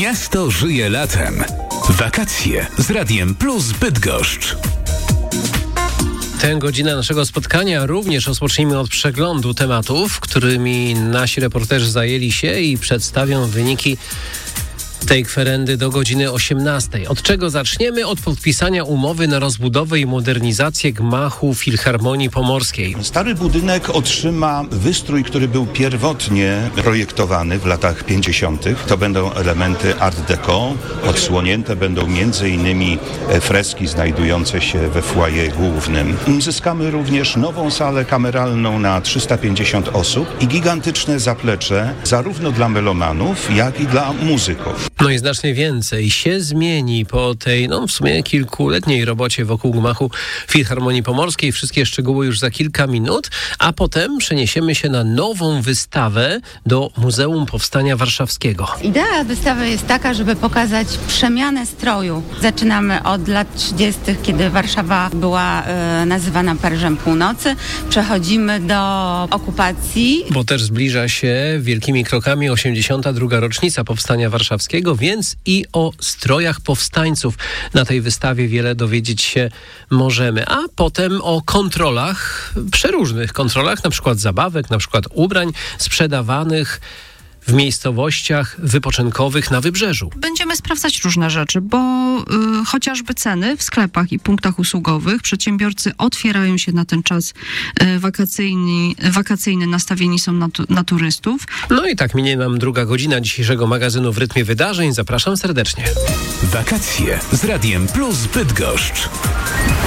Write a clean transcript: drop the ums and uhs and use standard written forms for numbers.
Miasto żyje latem. Wakacje z Radiem Plus Bydgoszcz. Tę godzinę naszego spotkania również rozpocznijmy od przeglądu tematów, którymi nasi reporterzy zajęli się i przedstawią wyniki tej kwerendy do godziny 18. Od czego zaczniemy? Od podpisania umowy na rozbudowę i modernizację gmachu Filharmonii Pomorskiej. Stary budynek otrzyma wystrój, który był pierwotnie projektowany w latach 50. To będą elementy art deco. Odsłonięte będą m.in. freski znajdujące się we foyer głównym. Zyskamy również nową salę kameralną na 350 osób i gigantyczne zaplecze zarówno dla melomanów, jak i dla muzyków. No i znacznie więcej się zmieni po tej, w sumie kilkuletniej robocie wokół gmachu Filharmonii Pomorskiej. Wszystkie szczegóły już za kilka minut, a potem przeniesiemy się na nową wystawę do Muzeum Powstania Warszawskiego. Idea wystawy jest taka, żeby pokazać przemianę stroju. Zaczynamy od lat 30., kiedy Warszawa była nazywana Paryżem Północy. Przechodzimy do okupacji. Bo też zbliża się wielkimi krokami 82. rocznica Powstania Warszawskiego, więc i o strojach powstańców na tej wystawie wiele dowiedzieć się możemy. A potem o kontrolach, przeróżnych kontrolach, na przykład zabawek, na przykład ubrań sprzedawanych w miejscowościach wypoczynkowych na Wybrzeżu. Będziemy sprawdzać różne rzeczy, bo chociażby ceny w sklepach i punktach usługowych. Przedsiębiorcy otwierają się na ten czas wakacyjny, nastawieni są na turystów. No i tak minie nam druga godzina dzisiejszego magazynu w rytmie wydarzeń. Zapraszam serdecznie. Wakacje z Radiem Plus Bydgoszcz.